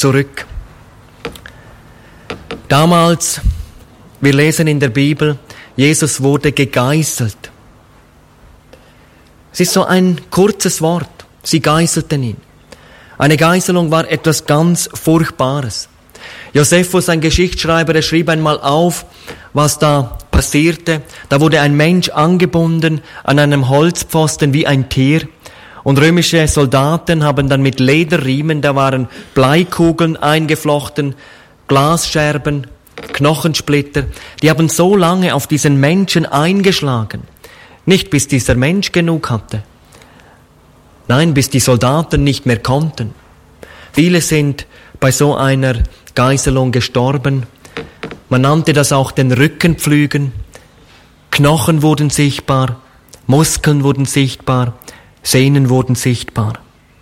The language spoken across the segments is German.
zurück. Damals, wir lesen in der Bibel, Jesus wurde gegeißelt. Es ist so ein kurzes Wort. Sie geißelten ihn. Eine Geißelung war etwas ganz Furchtbares. Josephus, ein Geschichtsschreiber, er schrieb einmal auf, was da passierte. Da wurde ein Mensch angebunden an einem Holzpfosten wie ein Tier. Und römische Soldaten haben dann mit Lederriemen, da waren Bleikugeln eingeflochten, Glasscherben, Knochensplitter. Die haben so lange auf diesen Menschen eingeschlagen. Nicht bis dieser Mensch genug hatte. Nein, bis die Soldaten nicht mehr konnten. Viele sind bei so einer Geißelung gestorben. Man nannte das auch den Rückenpflügen. Knochen wurden sichtbar, Muskeln wurden sichtbar, Sehnen wurden sichtbar.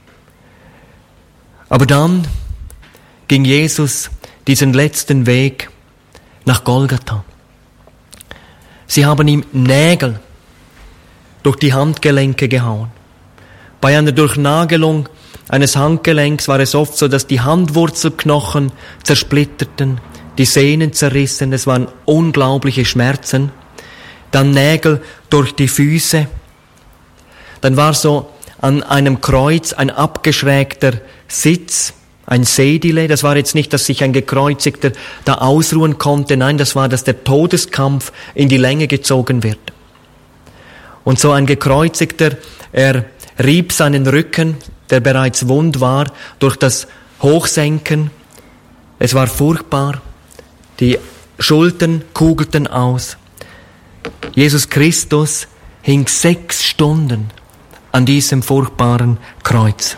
Aber dann ging Jesus diesen letzten Weg nach Golgatha. Sie haben ihm Nägel durch die Handgelenke gehauen. Bei einer Durchnagelung eines Handgelenks war es oft so, dass die Handwurzelknochen zersplitterten, die Sehnen zerrissen, es waren unglaubliche Schmerzen. Dann Nägel durch die Füße. Dann war so an einem Kreuz ein abgeschrägter Sitz, ein Sedile. Das war jetzt nicht, dass sich ein Gekreuzigter da ausruhen konnte. Nein, das war, dass der Todeskampf in die Länge gezogen wird. Und so ein Gekreuzigter, er rieb seinen Rücken, der bereits wund war, durch das Hochsenken. Es war furchtbar. Die Schultern kugelten aus. Jesus Christus hing 6 Stunden an diesem furchtbaren Kreuz.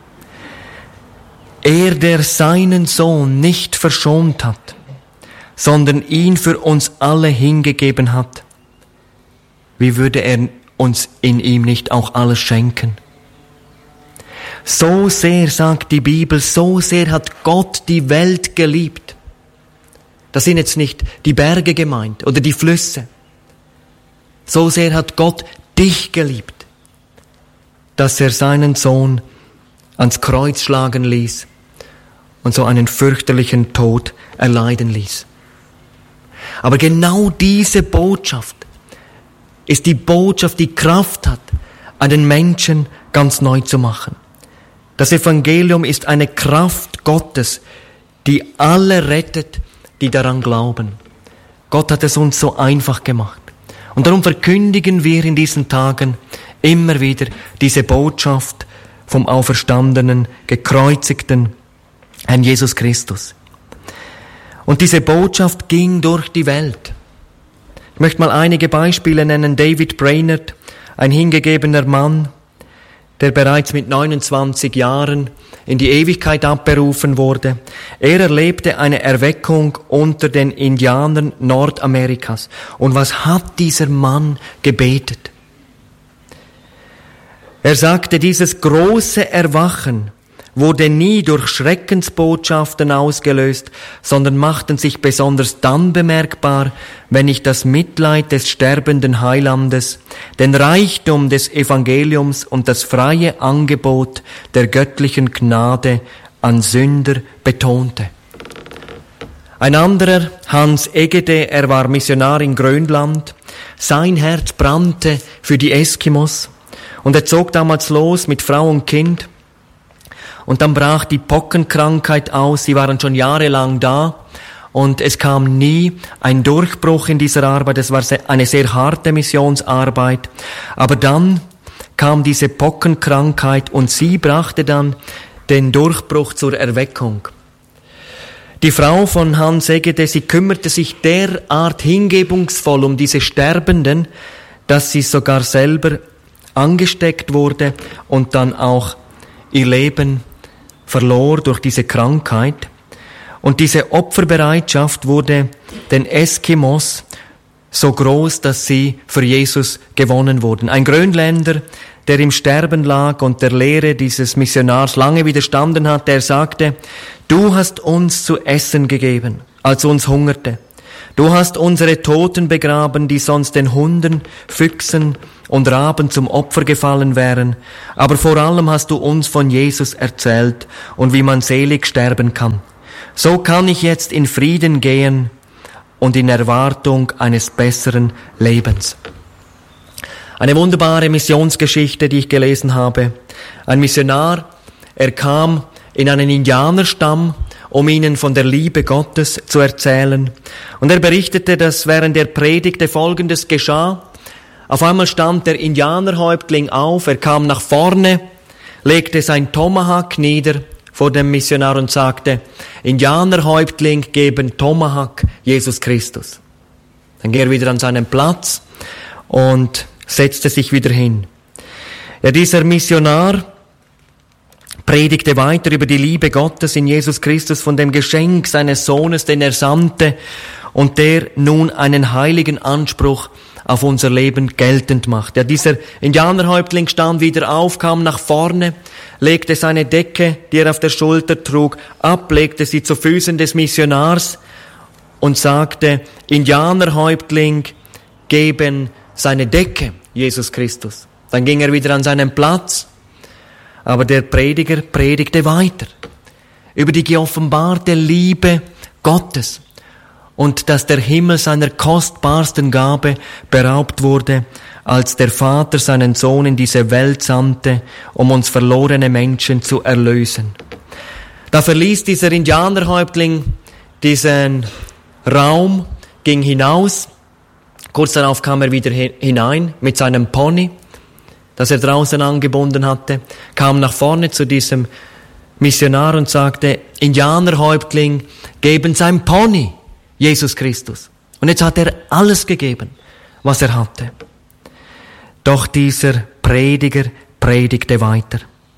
Er, der seinen Sohn nicht verschont hat, sondern ihn für uns alle hingegeben hat, wie würde er uns in ihm nicht auch alles schenken? So sehr, sagt die Bibel, so sehr hat Gott die Welt geliebt. Das sind jetzt nicht die Berge gemeint oder die Flüsse. So sehr hat Gott dich geliebt, dass er seinen Sohn ans Kreuz schlagen ließ und so einen fürchterlichen Tod erleiden ließ. Aber genau diese Botschaft ist die Botschaft, die Kraft hat, einen Menschen ganz neu zu machen. Das Evangelium ist eine Kraft Gottes, die alle rettet, die daran glauben. Gott hat es uns so einfach gemacht. Und darum verkündigen wir in diesen Tagen immer wieder diese Botschaft vom auferstandenen, gekreuzigten Herrn Jesus Christus. Und diese Botschaft ging durch die Welt. Ich möchte mal einige Beispiele nennen. David Brainerd, ein hingegebener Mann, der bereits mit 29 Jahren in die Ewigkeit abberufen wurde. Er erlebte eine Erweckung unter den Indianern Nordamerikas. Und was hat dieser Mann gebetet? Er sagte, dieses große Erwachen wurde nie durch Schreckensbotschaften ausgelöst, sondern machten sich besonders dann bemerkbar, wenn ich das Mitleid des sterbenden Heilandes, den Reichtum des Evangeliums und das freie Angebot der göttlichen Gnade an Sünder betonte. Ein anderer, Hans Egede, er war Missionar in Grönland. Sein Herz brannte für die Eskimos und er zog damals los mit Frau und Kind. Und dann brach die Pockenkrankheit aus, sie waren schon jahrelang da und es kam nie ein Durchbruch in dieser Arbeit, es war eine sehr harte Missionsarbeit. Aber dann kam diese Pockenkrankheit und sie brachte dann den Durchbruch zur Erweckung. Die Frau von Hans Egede, sie kümmerte sich derart hingebungsvoll um diese Sterbenden, dass sie sogar selber angesteckt wurde und dann auch ihr Leben verlor durch diese Krankheit. Und diese Opferbereitschaft wurde den Eskimos so groß, dass sie für Jesus gewonnen wurden. Ein Grönländer, der im Sterben lag und der Lehre dieses Missionars lange widerstanden hat, der sagte, du hast uns zu essen gegeben, als uns hungerte. Du hast unsere Toten begraben, die sonst den Hunden, Füchsen und Raben zum Opfer gefallen wären. Aber vor allem hast du uns von Jesus erzählt und wie man selig sterben kann. So kann ich jetzt in Frieden gehen und in Erwartung eines besseren Lebens. Eine wunderbare Missionsgeschichte, die ich gelesen habe. Ein Missionar, er kam in einen Indianerstamm, um ihnen von der Liebe Gottes zu erzählen. Und er berichtete, dass während der Predigte Folgendes geschah. Auf einmal stand der Indianerhäuptling auf, er kam nach vorne, legte sein Tomahawk nieder vor dem Missionar und sagte, Indianerhäuptling geben Tomahawk Jesus Christus. Dann ging er wieder an seinen Platz und setzte sich wieder hin. Ja, dieser Missionar predigte weiter über die Liebe Gottes in Jesus Christus, von dem Geschenk seines Sohnes, den er sandte und der nun einen heiligen Anspruch auf unser Leben geltend macht. Ja, dieser Indianerhäuptling stand wieder auf, kam nach vorne, legte seine Decke, die er auf der Schulter trug, ab, legte sie zu Füßen des Missionars und sagte, Indianerhäuptling geben seine Decke Jesus Christus. Dann ging er wieder an seinen Platz, aber der Prediger predigte weiter über die geoffenbarte Liebe Gottes und dass der Himmel seiner kostbarsten Gabe beraubt wurde, als der Vater seinen Sohn in diese Welt sandte, um uns verlorene Menschen zu erlösen. Da verließ dieser Indianerhäuptling diesen Raum, ging hinaus. Kurz darauf kam er wieder hinein mit seinem Pony, das er draußen angebunden hatte, kam nach vorne zu diesem Missionar und sagte, Indianerhäuptling, geben sein Pony Jesus Christus. Und jetzt hat er alles gegeben, was er hatte. Doch dieser Prediger predigte weiter.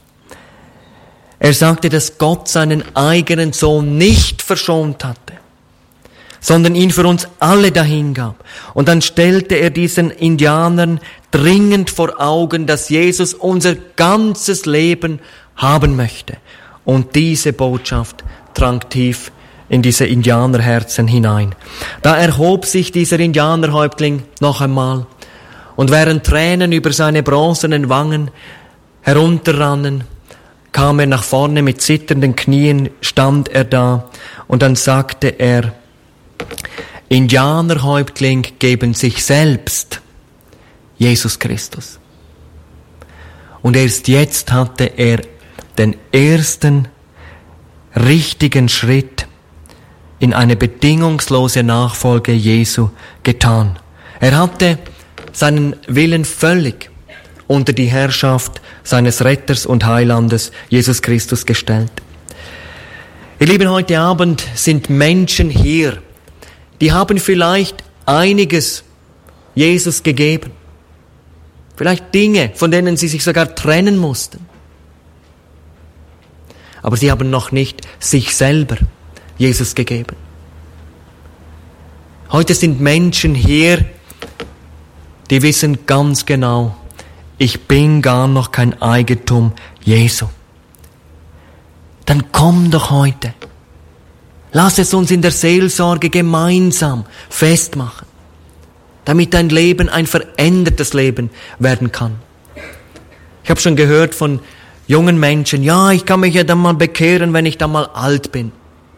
Er sagte, dass Gott seinen eigenen Sohn nicht verschont hatte, sondern ihn für uns alle dahingab. Und dann stellte er diesen Indianern dringend vor Augen, dass Jesus unser ganzes Leben haben möchte. Und diese Botschaft drang tief in diese Indianerherzen hinein. Da erhob sich dieser Indianerhäuptling noch einmal, und während Tränen über seine bronzenen Wangen herunterrannen, kam er nach vorne mit zitternden Knien, stand er da, und dann sagte er, Indianerhäuptling geben sich selbst Jesus Christus. Und erst jetzt hatte er den ersten richtigen Schritt in eine bedingungslose Nachfolge Jesu getan. Er hatte seinen Willen völlig unter die Herrschaft seines Retters und Heilandes Jesus Christus gestellt. Ihr Lieben, heute Abend sind Menschen hier, die haben vielleicht einiges Jesus gegeben. Vielleicht Dinge, von denen sie sich sogar trennen mussten. Aber sie haben noch nicht sich selber Jesus gegeben. Heute sind Menschen hier, die wissen ganz genau, ich bin gar noch kein Eigentum Jesu. Dann komm doch heute. Lass es uns in der Seelsorge gemeinsam festmachen, damit dein Leben ein verändertes Leben werden kann. Ich habe schon gehört von jungen Menschen, ja, ich kann mich ja dann mal bekehren, wenn ich dann mal alt bin.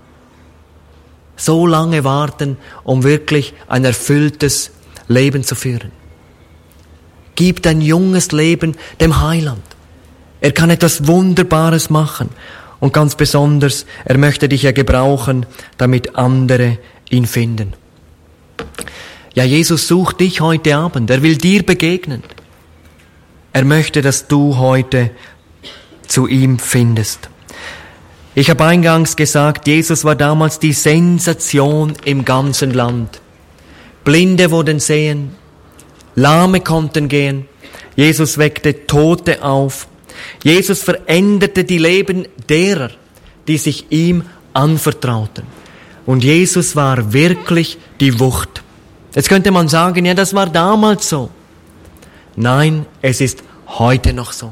So lange warten, um wirklich ein erfülltes Leben zu führen. Gib dein junges Leben dem Heiland. Er kann etwas Wunderbares machen. Und ganz besonders, er möchte dich ja gebrauchen, damit andere ihn finden. Ja, Jesus sucht dich heute Abend. Er will dir begegnen. Er möchte, dass du heute zu ihm findest. Ich habe eingangs gesagt, Jesus war damals die Sensation im ganzen Land. Blinde wurden sehen, Lahme konnten gehen, Jesus weckte Tote auf. Jesus veränderte die Leben derer, die sich ihm anvertrauten. Und Jesus war wirklich die Wucht. Jetzt könnte man sagen, ja, das war damals so. Nein, es ist heute noch so.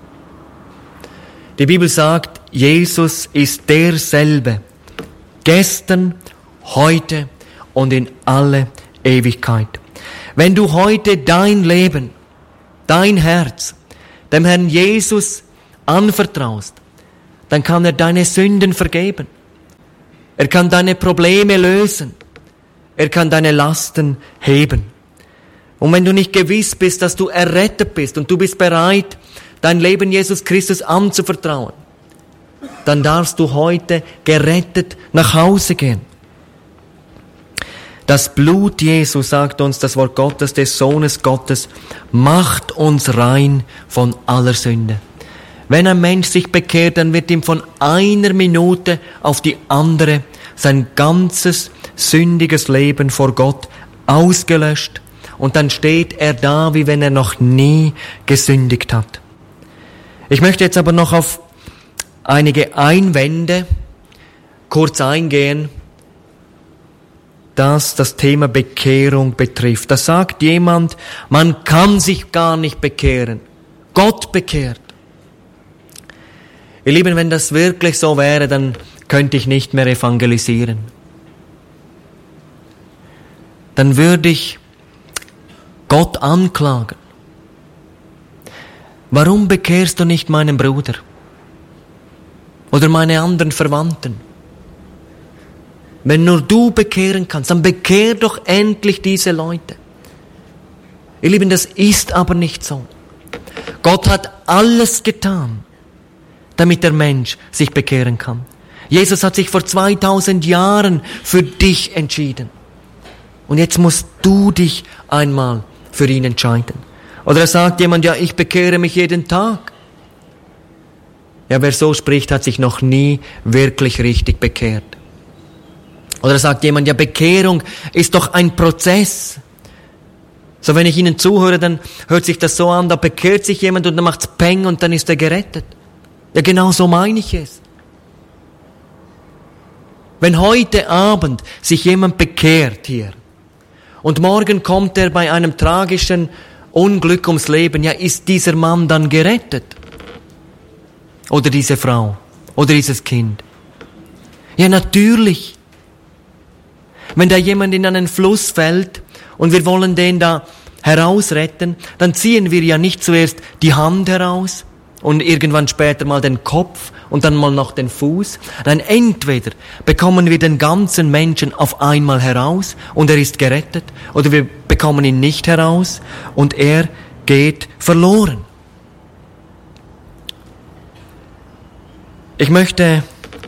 Die Bibel sagt, Jesus ist derselbe, gestern, heute und in alle Ewigkeit. Wenn du heute dein Leben, dein Herz dem Herrn Jesus anvertraust, dann kann er deine Sünden vergeben. Er kann deine Probleme lösen. Er kann deine Lasten heben. Und wenn du nicht gewiss bist, dass du errettet bist und du bist bereit, dein Leben Jesus Christus anzuvertrauen, dann darfst du heute gerettet nach Hause gehen. Das Blut Jesu, sagt uns das Wort Gottes, des Sohnes Gottes, macht uns rein von aller Sünde. Wenn ein Mensch sich bekehrt, dann wird ihm von einer Minute auf die andere sein ganzes sündiges Leben vor Gott ausgelöscht. Und dann steht er da, wie wenn er noch nie gesündigt hat. Ich möchte jetzt aber noch auf einige Einwände kurz eingehen, das Thema Bekehrung betrifft. Da sagt jemand, man kann sich gar nicht bekehren. Gott bekehrt. Ihr Lieben, wenn das wirklich so wäre, dann könnte ich nicht mehr evangelisieren. Dann würde ich Gott anklagen. Warum bekehrst du nicht meinen Bruder? Oder meine anderen Verwandten? Wenn nur du bekehren kannst, dann bekehr doch endlich diese Leute. Ihr Lieben, das ist aber nicht so. Gott hat alles getan, damit der Mensch sich bekehren kann. Jesus hat sich vor 2000 Jahren für dich entschieden. Und jetzt musst du dich einmal für ihn entscheiden. Oder sagt jemand, ja, ich bekehre mich jeden Tag. Ja, wer so spricht, hat sich noch nie wirklich richtig bekehrt. Oder sagt jemand, ja, Bekehrung ist doch ein Prozess. So, wenn ich Ihnen zuhöre, dann hört sich das so an, da bekehrt sich jemand und dann macht's Peng und dann ist er gerettet. Ja, genau so meine ich es. Wenn heute Abend sich jemand bekehrt hier und morgen kommt er bei einem tragischen Unglück ums Leben, ja, ist dieser Mann dann gerettet? Oder diese Frau? Oder dieses Kind? Ja, natürlich. Wenn da jemand in einen Fluss fällt und wir wollen den da herausretten, dann ziehen wir ja nicht zuerst die Hand heraus und irgendwann später mal den Kopf und dann mal noch den Fuß. Nein, entweder bekommen wir den ganzen Menschen auf einmal heraus und er ist gerettet, oder wir bekommen ihn nicht heraus und er geht verloren. Ich möchte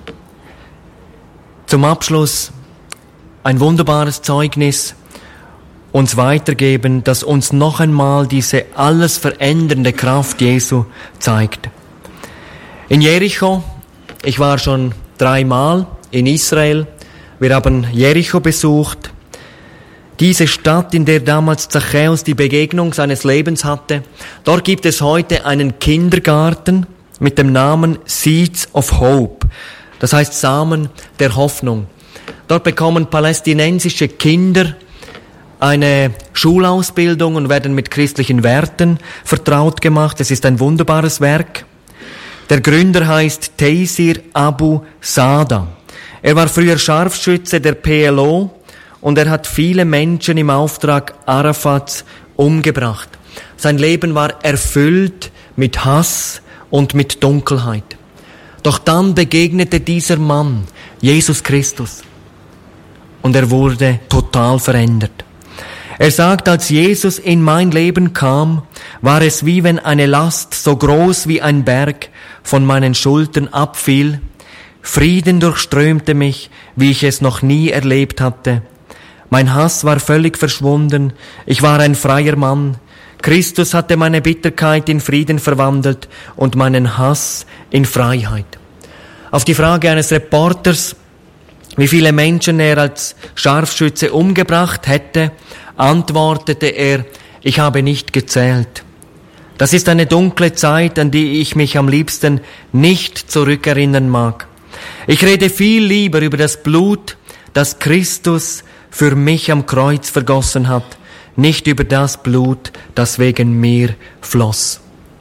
zum Abschluss ein wunderbares Zeugnis uns weitergeben, das uns noch einmal diese alles verändernde Kraft Jesu zeigt. In Jericho, ich war schon 3-mal in Israel, wir haben Jericho besucht, diese Stadt, in der damals Zachäus die Begegnung seines Lebens hatte. Dort gibt es heute einen Kindergarten mit dem Namen Seeds of Hope, das heißt Samen der Hoffnung. Dort bekommen palästinensische Kinder eine Schulausbildung und werden mit christlichen Werten vertraut gemacht. Es ist ein wunderbares Werk. Der Gründer heißt Taysir Abu Sada. Er war früher Scharfschütze der PLO und er hat viele Menschen im Auftrag Arafats umgebracht. Sein Leben war erfüllt mit Hass und mit Dunkelheit. Doch dann begegnete dieser Mann Jesus Christus und er wurde total verändert. Er sagt, als Jesus in mein Leben kam, war es wie wenn eine Last so groß wie ein Berg von meinen Schultern abfiel. Frieden durchströmte mich, wie ich es noch nie erlebt hatte. Mein Hass war völlig verschwunden. Ich war ein freier Mann. Christus hatte meine Bitterkeit in Frieden verwandelt und meinen Hass in Freiheit. Auf die Frage eines Reporters, wie viele Menschen er als Scharfschütze umgebracht hätte, antwortete er, ich habe nicht gezählt. Das ist eine dunkle Zeit, an die ich mich am liebsten nicht zurückerinnern mag. Ich rede viel lieber über das Blut, das Christus für mich am Kreuz vergossen hat, nicht über das Blut, das wegen mir floss.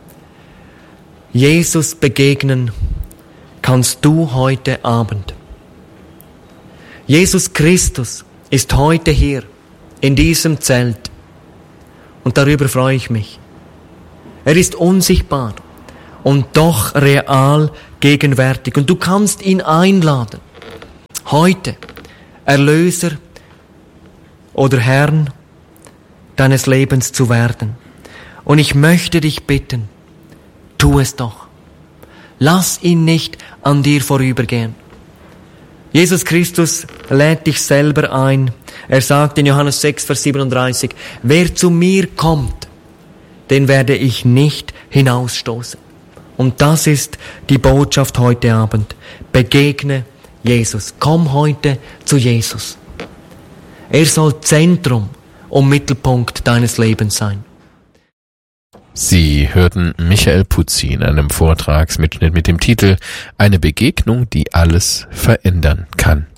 Jesus begegnen kannst du heute Abend. Jesus Christus ist heute hier, in diesem Zelt. Und darüber freue ich mich. Er ist unsichtbar und doch real gegenwärtig. Und du kannst ihn einladen, heute Erlöser oder Herrn deines Lebens zu werden. Und ich möchte dich bitten, tu es doch. Lass ihn nicht an dir vorübergehen. Jesus Christus lädt dich selber ein. Er sagt in Johannes 6, Vers 37, wer zu mir kommt, den werde ich nicht hinausstoßen. Und das ist die Botschaft heute Abend. Begegne Jesus. Komm heute zu Jesus. Er soll Zentrum und Mittelpunkt deines Lebens sein. Sie hörten Michael Puzzi in einem Vortragsmitschnitt mit dem Titel »Eine Begegnung, die alles verändern kann«.